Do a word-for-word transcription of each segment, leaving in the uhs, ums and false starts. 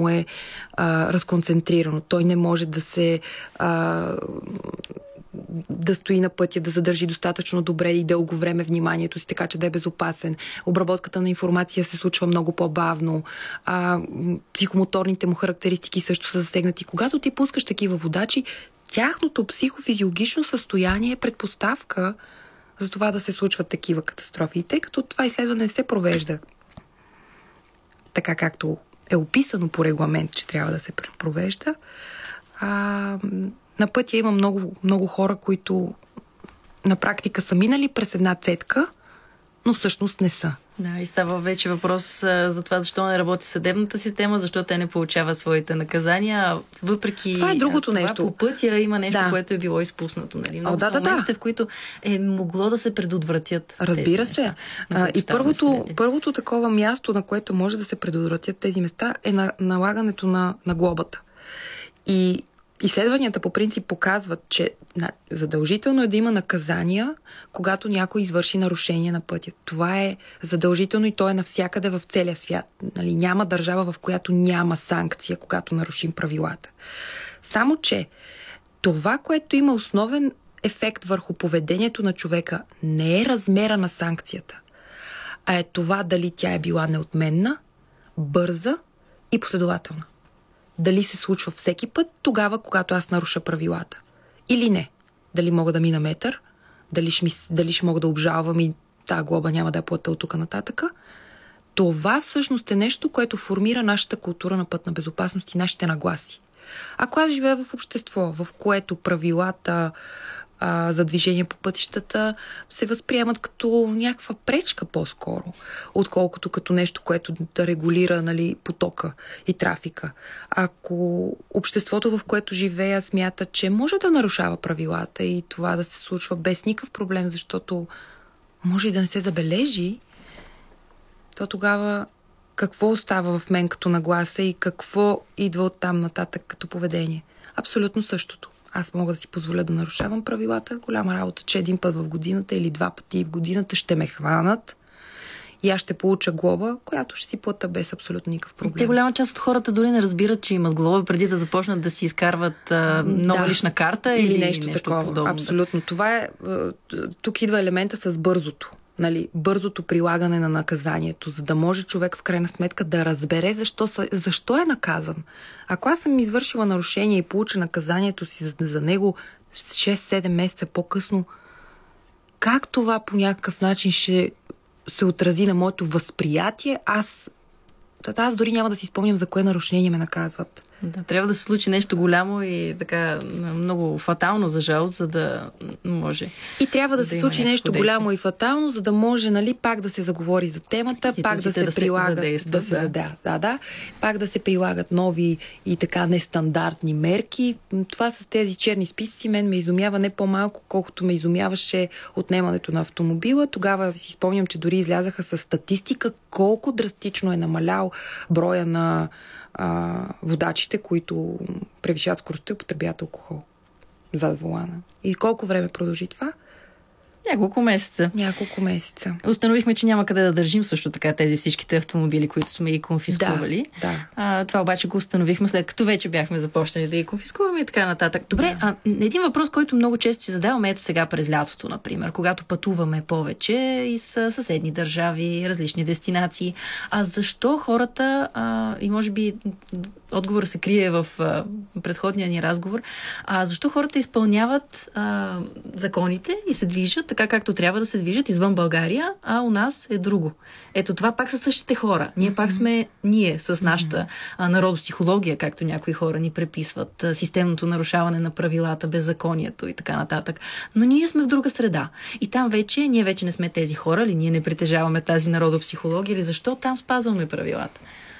му е а, разконцентрирано. Той не може да се а, да стои на пътя, да задържи достатъчно добре и дълго време вниманието си, така че да е безопасен. Обработката на информация се случва много по-бавно. А, психомоторните му характеристики също са засегнати. Когато ти пускаш такива водачи, тяхното психофизиологично състояние е предпоставка за това да се случват такива катастрофи. И тъй като това изследване се провежда така както е описано по регламент, че трябва да се провежда, а, на пътя има много, много хора, които на практика са минали през една цедка, но всъщност не са. Да, и става вече въпрос а, за това, защо не работи съдебната система, защо те не получават своите наказания. Въпреки това е другото това, нещо. По пътя има нещо, да. което е било изпуснато. Нали? Много О, да, са да, моментите, да. в които е могло да се предотвратят. Разбира тези се. неща, а, и първото, първото такова място, на което може да се предотвратят тези места, е на налагането на, на глобата. И изследванията по принцип показват, че задължително е да има наказания, когато някой извърши нарушение на пътя. Това е задължително и то е навсякъде в целия свят. Нали, няма държава, в която няма санкция, когато нарушим правилата. Само че това, което има основен ефект върху поведението на човека, не е размера на санкцията, а е това дали тя е била неотменна, бърза и последователна. Дали се случва всеки път тогава, когато аз наруша правилата. Или не. Дали мога да мина метър, дали ще, ми, дали ще мога да обжалвам и тази глоба няма да я плата от тук нататъка. Това всъщност е нещо, което формира нашата култура на пътна безопасност и нашите нагласи. Ако аз живея в общество, в което правилата а, за движение по пътищата се възприемат като някаква пречка по-скоро, отколкото като нещо, което да регулира, нали, потока и трафика. Ако обществото, в което живея, смята, че може да нарушава правилата и това да се случва без никакъв проблем, защото може и да не се забележи, то тогава какво остава в мен като нагласа и какво идва от там нататък като поведение? Абсолютно същото. Аз мога да си позволя да нарушавам правилата. Голяма работа, че един път в годината или два пъти в годината ще ме хванат и аз ще получа глоба, която ще си плата без абсолютно никакъв проблем. Те голяма част от хората дори не разбират, че имат глоба, преди да започнат да си изкарват а, нова да. лична карта или, или нещо, нещо такова. Подобно. Абсолютно. Това е, тук идва елемента с бързото. Нали, бързото прилагане на наказанието, за да може човек в крайна сметка да разбере защо, защо е наказан. Ако аз съм извършила нарушение и получа наказанието си за, за него шест-седем месеца по-късно, как това по някакъв начин ще се отрази на моето възприятие? Аз, аз дори няма да си спомням за кое нарушение ме наказват. Да, трябва да се случи нещо голямо и така много фатално, за жалост, за да може. И трябва да, да се случи нещо действие. голямо и фатално, за да може, нали, пак да се заговори за темата, пак да се, да се прилагат, задейства, да се, да. Да, да, да, пак да се прилагат нови и така нестандартни мерки. Това с тези черни списъци мен ме изумява не по-малко, колкото ме изумяваше отнемането на автомобила. Тогава си спомням, че дори излязаха с статистика колко драстично е намалял броя на А, водачите, които превишават скоростта и употребяват алкохол зад волана. И колко време продължи това? Няколко месеца. Няколко месеца. Установихме, че няма къде да държим също така тези всичките автомобили, които сме ги конфискували. Да, да. А, това обаче го установихме след като вече бяхме започнали да ги конфискуваме и така нататък. Добре, да. а, един въпрос, който много често си задаваме, ето сега през лятото, например, когато пътуваме повече и с съседни държави, различни дестинации. А защо хората, а, и може би отговорът се крие в а, предходния ни разговор, а защо хората изпълняват а, законите и се движат така, както трябва да се движат извън България, а у нас е друго. Ето това пак са същите хора. Ние mm-hmm. пак сме ние с нашата а, народопсихология, както някои хора ни преписват, а, системното нарушаване на правилата, беззаконието и така нататък. Но ние сме в друга среда. И там вече, ние вече не сме тези хора, или ние не притежаваме тази народопсихология, или защо там спазваме правилата?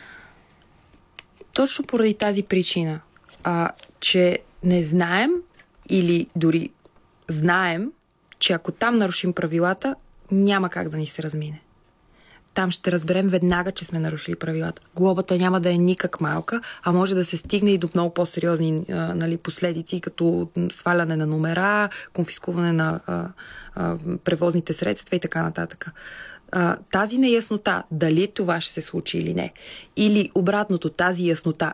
Точно поради тази причина, а, че не знаем или дори знаем, че ако там нарушим правилата, няма как да ни се размине. Там ще разберем веднага, че сме нарушили правилата. Глобата няма да е никак малка, а може да се стигне и до много по-сериозни а, нали, последици, като сваляне на номера, конфискуване на а, а, превозните средства и така нататък. А, тази неяснота, дали това ще се случи или не, или обратното, тази яснота,